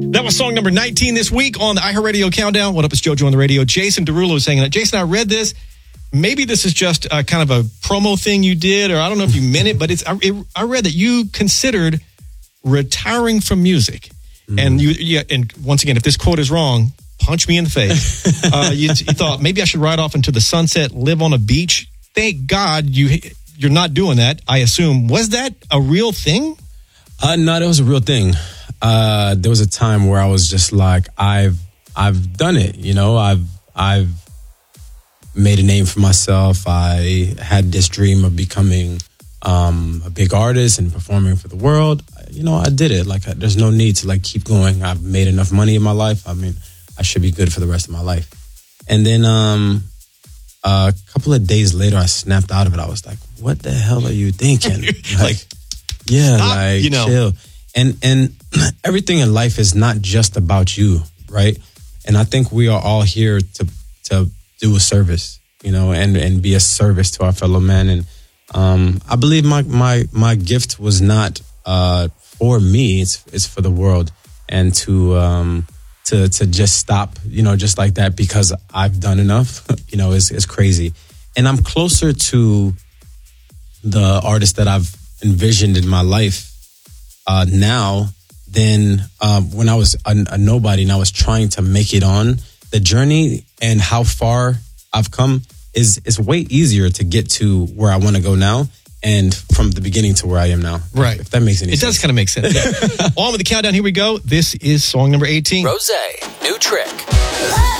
That was song number 19 this week on the iHeartRadio Countdown. What up, it's JoJo on the radio. Jason Derulo is saying that. Jason, I read this. Maybe this is just kind of a promo thing you did, or I don't know if you meant it, but I read that you considered retiring from music. Mm-hmm. And once again, if this quote is wrong, punch me in the face. You thought maybe I should ride off into the sunset, live on a beach. Thank God you're not doing that, I assume. Was that a real thing? No, that was a real thing. There was a time where I was just like, I've done it. You know, I've made a name for myself. I had this dream of becoming a big artist and performing for the world. You know, I did it. Like, there's no need to keep going. I've made enough money in my life. I mean, I should be good for the rest of my life. And then a couple of days later, I snapped out of it. I was like, what the hell are you thinking? Chill. And everything in life is not just about you, right? And I think we are all here to do a service, you know, and be a service to our fellow man. And I believe my gift was not for me; it's for the world, and to just stop, you know, just like that because I've done enough, you know, is crazy. And I'm closer to the artist that I've envisioned in my life now than when I was a nobody and I was trying to make it on. The journey and how far I've come is way easier to get to where I want to go now and from the beginning to where I am now. Right. If that makes any sense. It does kind of make sense. Yeah. On with the countdown. Here we go. This is song number 18. Rosé, new trick.